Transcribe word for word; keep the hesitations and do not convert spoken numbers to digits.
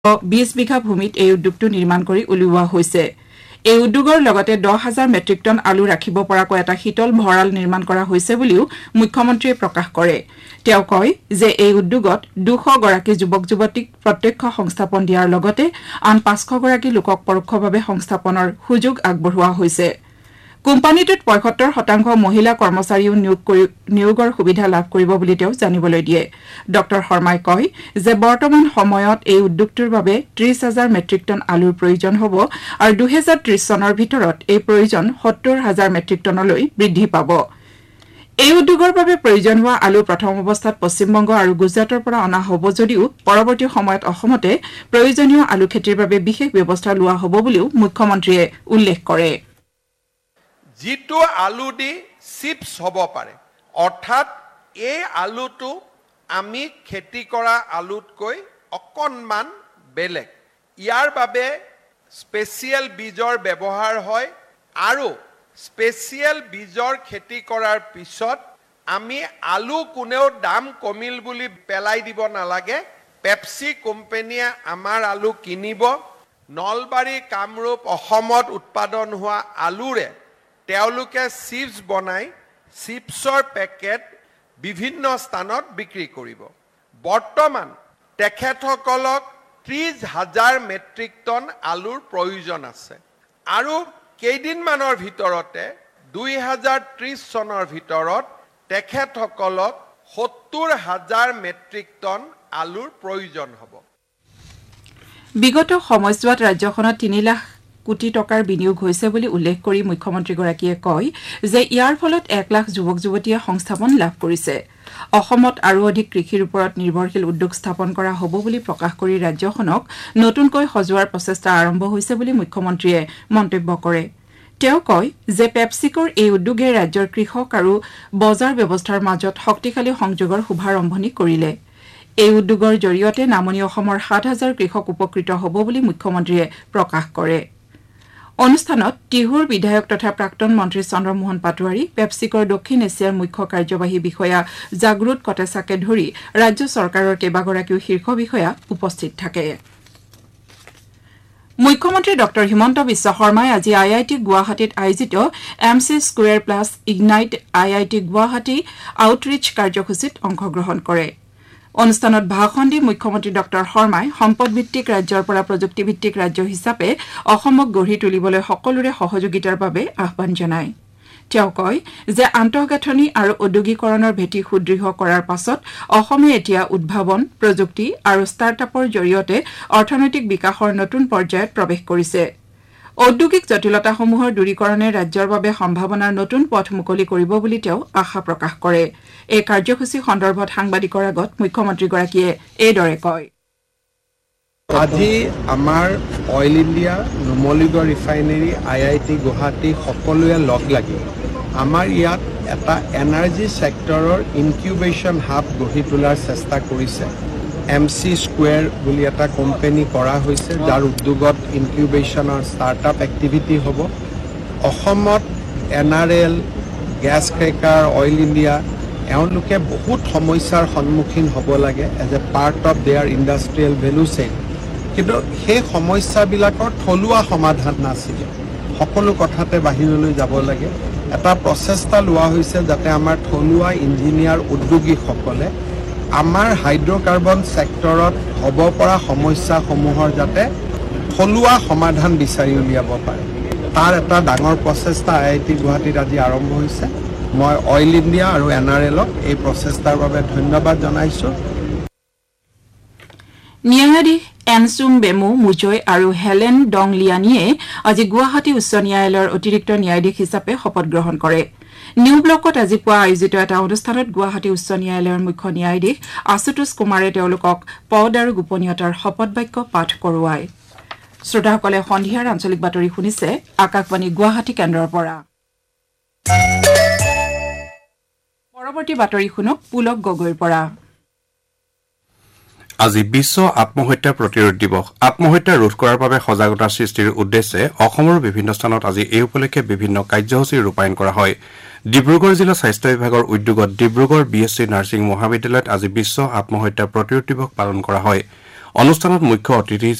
বিশ বিঘা ভূমিত এই উদ্যোগটো নিৰ্মাণ কৰি উলিওৱা হৈছে। এই উদ্যোগৰ লগতে দহ হাজাৰ মেট্ৰিক টন আলু ৰাখিব পৰাকৈ এটা শীতল ভঁৰাল নিৰ্মাণ কৰা হৈছে বুলিও মুখ্যমন্ত্ৰীয়ে প্ৰকাশ কৰে। তেওঁ কয় যে এই উদ্যোগত দুশ গৰাকী যুৱক যুৱতীক প্ৰত্যক্ষ সংস্থাপন দিয়াৰ লগতে আন পাঁচশ গৰাকী লোকক পৰোক্ষভাৱে সংস্থাপনৰ সুযোগ আগবঢ়োৱা হৈছে। কোম্পানীটোত পঁয়সত্তৰ শতাংশ মহিলা কৰ্মচাৰীও নিয়োগ কৰি নিয়োগৰ সুবিধা লাভ কৰিব বুলি তেওঁ জানিবলৈ দিয়ে। ড শৰ্মাই কয় যে বৰ্তমান সময়ত এই উদ্যোগটোৰ বাবে ত্ৰিশ হাজাৰ মেট্ৰিক টন আলুৰ প্ৰয়োজন হ'ব আৰু দুহেজাৰ ত্ৰিশ চনৰ ভিতৰত এই প্ৰয়োজন সত্তৰ হাজাৰ মেট্ৰিক টনলৈ বৃদ্ধি পাব। এই উদ্যোগৰ বাবে প্ৰয়োজন হোৱা আলু প্ৰথম অৱস্থাত পশ্চিমবংগ আৰু গুজৰাটৰ পৰা অনা হ'ব যদিও পৰৱৰ্তী সময়ত অসমতে প্ৰয়োজনীয় আলু খেতিৰ বাবে বিশেষ ব্যৱস্থা লোৱা হ'ব বুলিও মুখ্যমন্ত্ৰীয়ে উল্লেখ কৰে। যিটো আলু দি চিপছ হ'ব পাৰে, অৰ্থাৎ এই আলুটো আমি খেতি কৰা আলুতকৈ অকণমান বেলেগ। ইয়াৰ বাবে স্পেচিয়েল বীজৰ ব্যৱহাৰ হয় আৰু স্পেচিয়েল বীজৰ খেতি কৰাৰ পিছত আমি আলু কোনেও দাম কমিল বুলি পেলাই দিব নালাগে। পেপচি কোম্পানীয়ে আমাৰ আলু কিনিব। নলবাৰী, কামৰূপ, অসমত উৎপাদন হোৱা আলুৰে তেওঁলোকে চিপছ বনাই চিপছৰ পেকেট বিভিন্ন স্থানত বিক্ৰী কৰিব। বৰ্তমান তেখেতসকলক ত্ৰিশ হাজাৰ মেট্ৰিক টন আলুৰ প্ৰয়োজন আছে আৰু কেইদিনমানৰ ভিতৰতে দুই হাজাৰ ত্ৰিশ চনৰ ভিতৰত তেখেতসকলক সত্তৰ হাজাৰ মেট্ৰিক টন আলুৰ প্ৰয়োজন হ'ব। বিগত সময়ছোৱাত ৰাজ্যখনত তিনি লাখ কোটি টকাৰ বিনিয়োগ হৈছে বুলি উল্লেখ কৰি মুখ্যমন্ত্ৰীগৰাকীয়ে কয় যে ইয়াৰ ফলত এক লাখ যুৱক যুৱতীয়ে সংস্থাপন লাভ কৰিছে। অসমত আৰু অধিক কৃষিৰ ওপৰত নিৰ্ভৰশীল উদ্যোগ স্থাপন কৰা হ'ব বুলি প্ৰকাশ কৰি ৰাজ্যখনক নতুনকৈ সজোৱাৰ প্ৰচেষ্টা আৰম্ভ হৈছে বুলি মুখ্যমন্ত্ৰীয়ে মন্তব্য কৰে। তেওঁ কয় যে পেপচিকোৰ এই উদ্যোগে ৰাজ্যৰ কৃষক আৰু বজাৰ ব্যৱস্থাৰ মাজত শক্তিশালী সংযোগৰ শুভাৰম্ভণি কৰিলে। এই উদ্যোগৰ জৰিয়তে নামনি অসমৰ সাত হাজাৰ কৃষক উপকৃত হ'ব বুলি মুখ্যমন্ত্ৰীয়ে প্ৰকাশ কৰে। অনুষ্ঠানত টিহুৰ বিধায়ক তথা প্ৰাক্তন মন্ত্ৰী চন্দ্ৰমোহন পাটোৱাৰী, পেপচিকৰ দক্ষিণ এছিয়াৰ মুখ্য কাৰ্যবাহী বিষয়া জাগ্ৰত কটেচাকে ধৰি ৰাজ্য চৰকাৰৰ কেইবাগৰাকীও শীৰ্ষ বিষয়া উপস্থিত থাকে। মুখ্যমন্ত্ৰী ড হিমন্ত বিশ্ব শৰ্মাই আজি আই আই টি গুৱাহাটীত আয়োজিত M C square plus ignite I I T Guwahati outreach কাৰ্যসূচীত অংশগ্ৰহণ কৰে। অনুষ্ঠানত ভাষণ দি মুখ্যমন্ত্ৰী ড শৰ্মাই সম্পদভিত্তিক ৰাজ্যৰ পৰা প্ৰযুক্তিভিত্তিক ৰাজ্য হিচাপে অসমক গঢ়ি তুলিবলৈ সকলোৰে সহযোগিতাৰ বাবে আহ্বান জনায়। তেওঁ কয় যে আন্তঃগাঁথনি আৰু ঔদ্যোগিকৰণৰ ভেটি সুদৃঢ় কৰাৰ পাছত অসমে এতিয়া উদ্ভাৱন, প্ৰযুক্তি আৰু ষ্টাৰ্টআপৰ জৰিয়তে অৰ্থনৈতিক বিকাশৰ নতুন পৰ্যায়ত প্ৰৱেশ কৰিছে। ঔদ্যোগিক জটিলতাসমূহৰ দূৰীকৰণে ৰাজ্যৰ বাবে সম্ভাৱনাৰ নতুন পথ মুকলি কৰিব বুলি তেওঁ আশা প্ৰকাশ কৰে। এই কাৰ্যসূচী সন্দৰ্ভত সাংবাদিকৰ আগত মুখ্যমন্ত্ৰীগৰাকীয়ে এইদৰে কয়। আজি আমাৰ oil India, Numaligarh refinery, I I T Guwahati সকলোৱে লগ লাগি আমাৰ ইয়াত এটা এনাৰ্জি ছেক্টৰৰ ইনকিউবেশ্যন হাব গঢ়ি তোলাৰ চেষ্টা কৰিছে। এম চি স্কুৱেৰ বুলি এটা কোম্পানী কৰা হৈছে, যাৰ উদ্যোগত ইনকিউবেশ্যনৰ ষ্টাৰ্টআপ এক্টিভিটি হ'ব। অসমত N R L, gas cracker, oil India এওঁলোকে বহুত সমস্যাৰ সন্মুখীন হ'ব লাগে as a part of there industrial value chain, কিন্তু সেই সমস্যাবিলাকৰ থলুৱা সমাধান নাছিলে। সকলো কথাতে বাহিৰলৈ যাব লাগে। এটা প্ৰচেষ্টা লোৱা হৈছে যাতে আমাৰ থলুৱা ইঞ্জিনিয়াৰ উদ্যোগীসকলে আমাৰ হাইড্ৰ'কাৰ্বন ছেক্টৰত হ'ব পৰা সমস্যাসমূহৰ যাতে থলুৱা সমাধান বিচাৰি উলিয়াব পাৰে, তাৰ এটা ডাঙৰ প্ৰচেষ্টা আই আই টি গুৱাহাটীত আজি আৰম্ভ হৈছে। মই অইল ইণ্ডিয়া আৰু এন আৰ এলক এই প্ৰচেষ্টাৰ বাবে ধন্যবাদ জনাইছোঁ। ন্যায়াধীশ এনচুং বেমু মুজৈ আৰু হেলেন ডং লিয়ানিয়ে আজি গুৱাহাটী উচ্চ ন্যায়ালয়ৰ অতিৰিক্ত ন্যায়াধীশ হিচাপে শপত গ্ৰহণ কৰে। নিউ ব্লকত আজি পুৱা আয়োজিত এটা অনুষ্ঠানত গুৱাহাটী উচ্চ ন্যায়ালয়ৰ মুখ্য ন্যায়াধীশ আশুতোষ কুমাৰে তেওঁলোকক পদ আৰু গোপনীয়তাৰ শপত বাক্য পাঠ কৰোৱায়। শ্ৰোতাসকলে সন্ধিয়াৰ আঞ্চলিক বাতৰি শুনিছে আকাশবাণী গুৱাহাটী কেন্দ্ৰৰ পৰা। পৰৱৰ্তী বাতৰি শুনক পুলক গগৈৰ পৰা। আজি বিশ্ব আত্মহত্যা প্ৰতিৰোধ দিৱস। আত্মহত্যা ৰোধ কৰাৰ বাবে সজাগতা সৃষ্টিৰ উদ্দেশ্যে অসমৰ বিভিন্ন স্থানত আজি এই উপলক্ষে বিভিন্ন কাৰ্যসূচী ৰূপায়ণ কৰা হয়। ডিব্ৰুগড় জিলা স্বাস্থ্য বিভাগৰ উদ্যোগত Dibrugarh B S C nursing মহাবিদ্যালয়ত আজি বিশ্ব আত্মহত্যা প্ৰতিৰোধ দিৱস পালন কৰা হয়। অনুষ্ঠানত মুখ্য অতিথি